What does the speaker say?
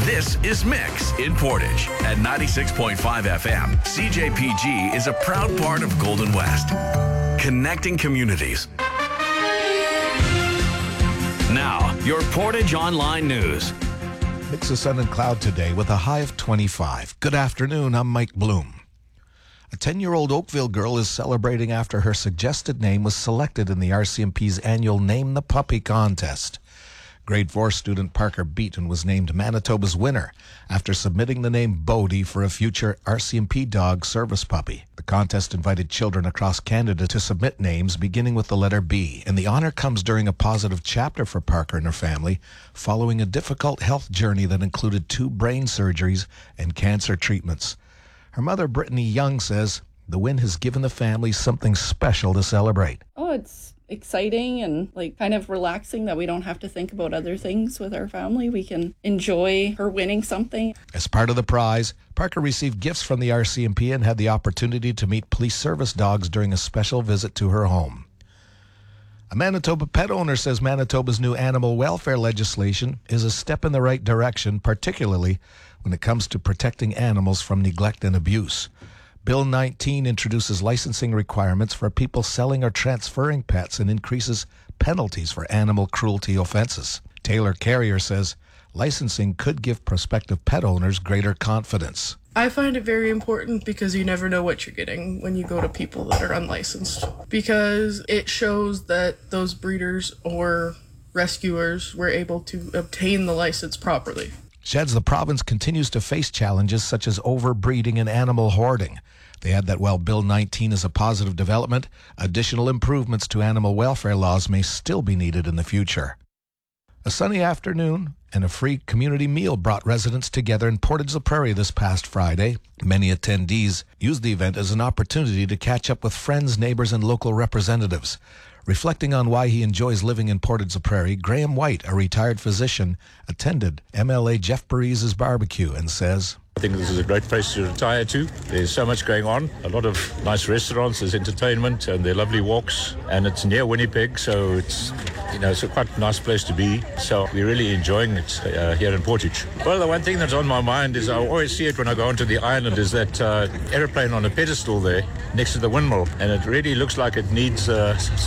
This is Mix in Portage at 96.5 FM. CJPG is a proud part of Golden West, connecting communities. Now, your Portage Online News. Mix of sun and cloud today with a high of 25. Good afternoon, I'm Mike Bloom. A 10-year-old Oakville girl is celebrating after her suggested name was selected in the RCMP's annual Name the Puppy contest. Grade 4 student Parker Beaton was named Manitoba's winner after submitting the name Bodie for a future RCMP dog service puppy. The contest invited children across Canada to submit names beginning with the letter B, and the honor comes during a positive chapter for Parker and her family following a difficult health journey that included 2 brain surgeries and cancer treatments. Her mother, Brittany Young, says the win has given the family something special to celebrate. Oh, it's exciting and kind of relaxing that we don't have to think about other things with our family. We can enjoy her winning something. As part of the prize, Parker received gifts from the RCMP and had the opportunity to meet police service dogs during a special visit to her home. A Manitoba pet owner says Manitoba's new animal welfare legislation is a step in the right direction, particularly when it comes to protecting animals from neglect and abuse. Bill 19 introduces licensing requirements for people selling or transferring pets and increases penalties for animal cruelty offenses. Taylor Carrier says licensing could give prospective pet owners greater confidence. I find it very important because you never know what you're getting when you go to people that are unlicensed, because it shows that those breeders or rescuers were able to obtain the license properly. She adds the province continues to face challenges such as overbreeding and animal hoarding. They add that while Bill 19 is a positive development, additional improvements to animal welfare laws may still be needed in the future. A sunny afternoon and a free community meal brought residents together in Portage-la-Prairie this past Friday. Many attendees used the event as an opportunity to catch up with friends, neighbors, and local representatives. Reflecting on why he enjoys living in Portage-la-Prairie, Graham White, a retired physician, attended MLA Jeff Parise's barbecue and says, I think this is a great place to retire to. There's so much going on, a lot of nice restaurants, there's entertainment, and there are lovely walks, and it's near Winnipeg, so it's a quite nice place to be. So we're really enjoying it here in Portage. Well, the one thing that's on my mind is I always see it when I go onto the island is that aeroplane on a pedestal there next to the windmill, and it really looks like it needs